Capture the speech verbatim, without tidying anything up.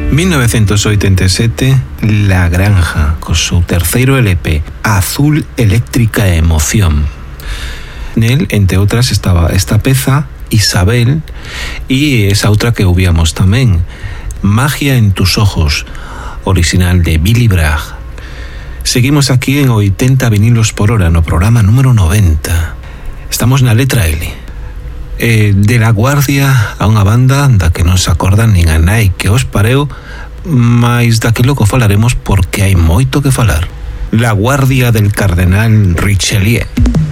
mil novecientos oitenta e sete, La Granja, co seu terceiro L P, Azul Eléctrica Emoción. Nel, entre outras, estaba esta peza, Isabel, e esa outra que ouvíamos tamén, Magia en tus ojos, original de Billy Bragg. Seguimos aquí en oitenta vinilos por hora, no programa número noventa. Estamos na letra L. Eh, de La Guardia a unha banda da que non se acordan nin a nai que os pareu, mais daquilo que falaremos porque hai moito que falar. La Guardia del Cardenal Richelieu.